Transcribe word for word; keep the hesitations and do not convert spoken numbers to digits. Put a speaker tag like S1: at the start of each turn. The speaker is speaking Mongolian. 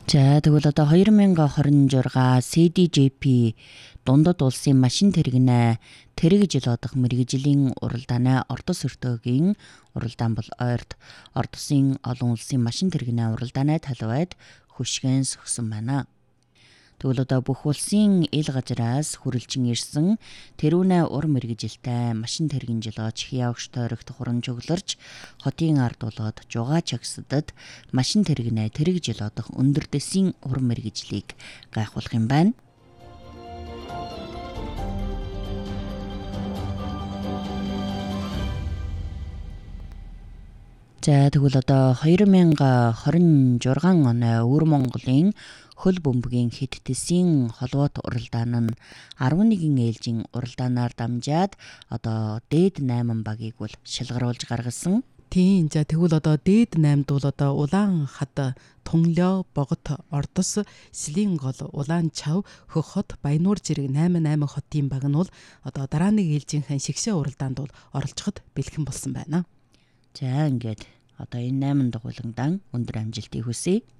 S1: За тэгвэл одоо хоёр мянга хорин журга си ди жей пи дундад улсын машин тэрэгнээ тэрэг жил одох мэргэжлийн уралдааны Ордос өртөөгийн уралдаан бол ойрт Орд улсын олон улсын машин тэрэгнээ уралдааны талбайд хөшгөөн сөхсөн байна. Тэгвэл одоо бүх улсын ил газраас хүрэлжин ирсэн тэрүүнээ ур мэргэжилтэй машин тэрэгэн жилооч хяавч тойрогт хуран чөглөрч хотын ард болоод жугаа чагсадад машин тэрэгнээ тэрэг жил одох өндөр дэсийн ур мэргэжлийг гайхуулах юм байна. За тэгвэл одоо хоёр мянга хорин жургаан оны өвөр Монголын хөл бөмбөгийн хэд тэсийн холбоот уралдаан нь арван нэгэн ээлжийн уралдаанаар дамжаад одоо дээд найман багийг бол шалгаруулж гаргасан.
S2: Тийм за тэгвэл одоо дээд наймд бол одоо улаан хад Тунлё Богот Ордос Слийн гол улаан чав хөх хот Баянуур зэрэг восемь восемь хотын баг нь бол одоо дараа нэг ээлжийнхэн шигшээ уралдаанд бол оролцоход бэлхэн болсон байна.
S1: За ингээд одоо энэ восемь дугуйландан өндөр амжилтыг хүсье.